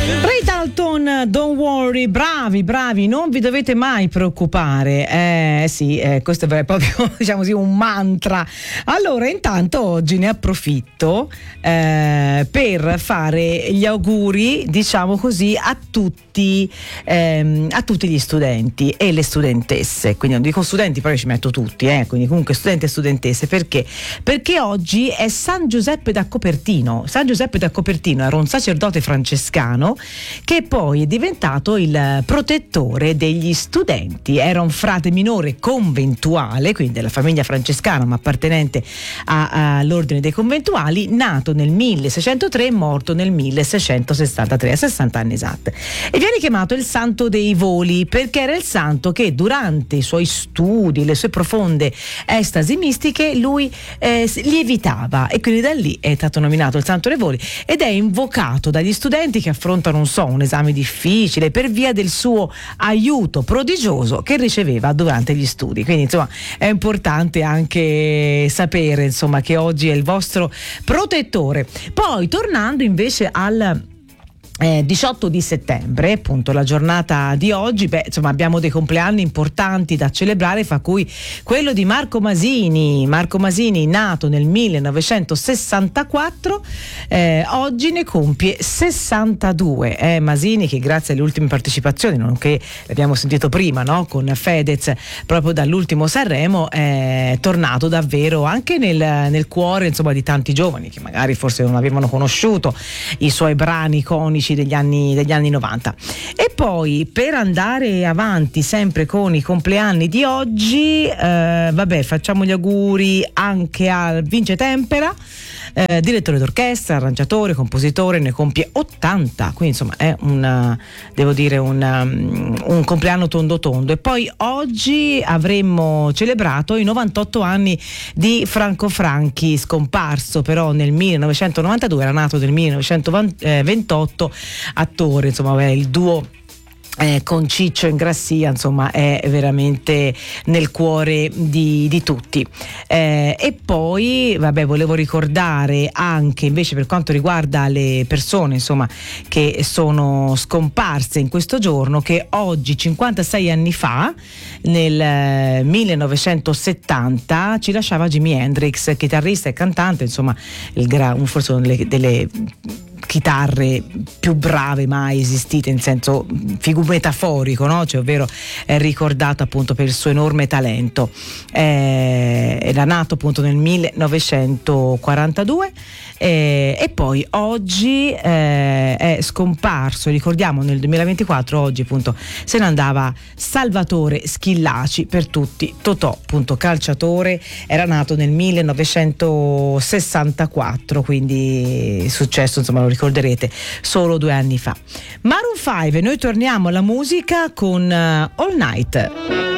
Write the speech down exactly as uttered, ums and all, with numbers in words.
Ray Dalton, don't worry, bravi, bravi, non vi dovete mai preoccupare. Eh sì, eh, questo è proprio, diciamo così, un mantra. Allora, intanto oggi ne approfitto eh, per fare gli auguri, diciamo così, a tutti, ehm, a tutti gli studenti e le studentesse. Quindi non dico studenti, però ci metto tutti, eh, quindi comunque studenti e studentesse. Perché? Perché oggi è San Giuseppe da Copertino. San Giuseppe da Copertino era un sacerdote francescano che poi è diventato il protettore degli studenti. Era un frate minore conventuale, quindi della famiglia francescana ma appartenente a, all'ordine dei conventuali, nato nel milleseicentotre e morto nel milleseicentosessantatré, a sessanta anni esatti. E viene chiamato il santo dei voli perché era il santo che durante i suoi studi, le sue profonde estasi mistiche, lui eh, lievitava, e quindi da lì è stato nominato il santo dei voli ed è invocato dagli studenti che affrontano, non so, un esame difficile per via del suo aiuto prodigioso che riceveva durante gli studi. Quindi insomma è importante anche sapere insomma che oggi è il vostro protettore. Poi tornando invece al Eh, diciotto di settembre, appunto la giornata di oggi, beh, insomma abbiamo dei compleanni importanti da celebrare, fra cui quello di Marco Masini. Marco Masini, nato nel millenovecentosessantaquattro, eh, oggi ne compie sessantadue. Eh, Masini, che grazie alle ultime partecipazioni, nonché l'abbiamo sentito prima, no, con Fedez, proprio dall'ultimo Sanremo, è tornato davvero anche nel, nel cuore, insomma, di tanti giovani che magari forse non avevano conosciuto i suoi brani iconici degli anni degli anni novanta. E poi, per andare avanti sempre con i compleanni di oggi, eh, vabbè, facciamo gli auguri anche a Vince Tempera, eh, direttore d'orchestra, arrangiatore, compositore, ne compie ottanta, quindi insomma è un, devo dire, un, un compleanno tondo tondo. E poi oggi avremmo celebrato i novantotto anni di Franco Franchi, scomparso però nel millenovecentonovantadue, era nato nel millenovecentoventotto, attore, insomma, il duo Eh, con Ciccio Ingrassia, insomma, è veramente nel cuore di, di tutti. Eh, e poi, vabbè, volevo ricordare anche, invece, per quanto riguarda le persone, insomma, che sono scomparse in questo giorno, che oggi, cinquantasei anni fa, nel eh, millenovecentosettanta, ci lasciava Jimi Hendrix, chitarrista e cantante, insomma, il gra- forse una delle, delle chitarre più brave mai esistite, in senso figu metaforico, no? Cioè, ovvero è ricordato appunto per il suo enorme talento. Eh, era nato appunto nel millenovecentoquarantadue eh, e poi oggi eh, è scomparso, ricordiamo, nel duemilaventiquattro, oggi appunto se ne andava Salvatore Schillaci, per tutti Totò, appunto calciatore, era nato nel millenovecentosessantaquattro, quindi è successo, insomma, lo ricorderete, solo due anni fa. Maroon five, noi torniamo alla musica con uh, All Night.